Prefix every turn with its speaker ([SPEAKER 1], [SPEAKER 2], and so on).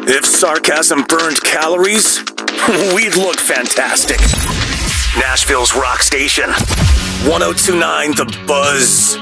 [SPEAKER 1] If sarcasm burned calories, we'd look fantastic. Nashville's rock station. 1029 The Buzz.